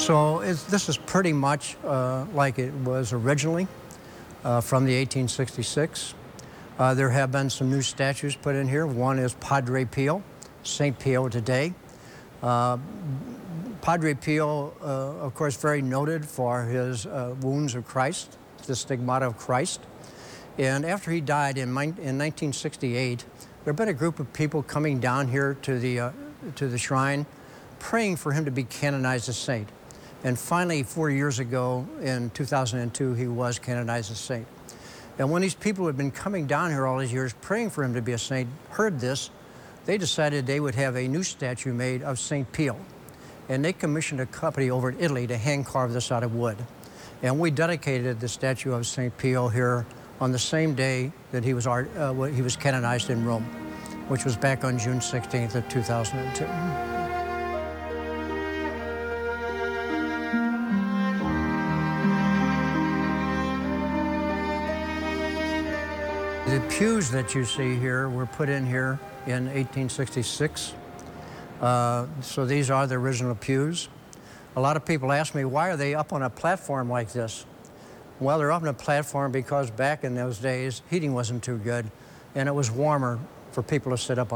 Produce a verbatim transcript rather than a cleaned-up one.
So it's, this is pretty much uh, like it was originally uh, from the eighteen sixty-six. Uh, there have been some new statues put in here. One is Padre Pio, Saint Pio today. Uh, Padre Pio, uh, of course, very noted for his uh, wounds of Christ, the stigmata of Christ. And after he died in, in nineteen sixty-eight, there had been a group of people coming down here to the, uh, to the shrine, praying for him to be canonized as saint. And finally, four years ago, in two thousand two, he was canonized as saint. And when these people who had been coming down here all these years, praying for him to be a saint, heard this, they decided they would have a new statue made of Saint Pio. And they commissioned a company over in Italy to hand carve this out of wood. And we dedicated the statue of Saint Pio here on the same day that he was, art, uh, he was canonized in Rome, which was back on June sixteenth of two thousand two. The pews that you see here were put in here in eighteen sixty-six. Uh, so these are the original pews. A lot of people ask me, why are they up on a platform like this? Well, they're up on a platform because back in those days, heating wasn't too good, and it was warmer for people to sit up on.